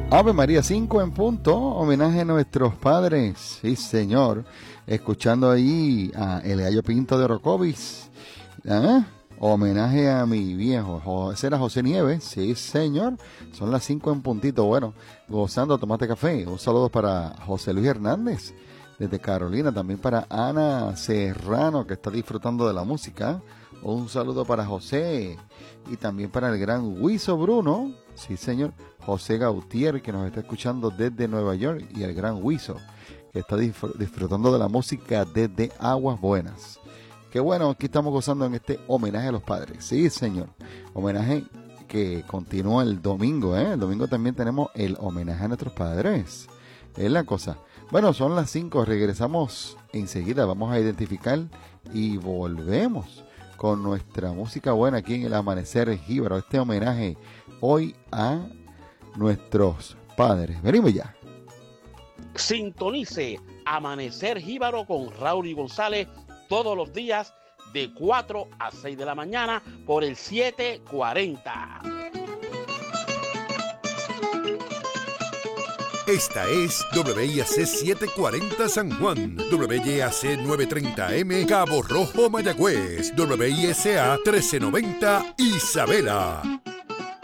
Ave María 5 en punto, homenaje a nuestros padres, sí señor, escuchando ahí a El Gallo Pinto de Orocovis, homenaje a mi viejo, ese era José Nieves, sí señor, son las 5 en puntito, bueno, gozando tomate café, un saludo para José Luis Hernández, desde Carolina, también para Ana Serrano, que está disfrutando de la música, un saludo para José, y también para el gran Huizo Bruno, sí señor, José Gautier, que nos está escuchando desde Nueva York, y el gran Huizo, que está disfrutando de la música desde Aguas Buenas. Qué bueno, aquí estamos gozando en este homenaje a los padres. Sí, señor. Homenaje que continúa el domingo, ¿eh? El domingo también tenemos el homenaje a nuestros padres. Es la cosa. Bueno, son las 5, regresamos enseguida, vamos a identificar y volvemos con nuestra música buena aquí en el Amanecer Jíbaro, este homenaje hoy a nuestros padres. Venimos ya. Sintonice Amanecer Jíbaro con Raúl y González todos los días de 4 a 6 de la mañana por el 740. Esta es WIAC 740 San Juan, WIAC 930M Cabo Rojo Mayagüez, WISA 1390 Isabela.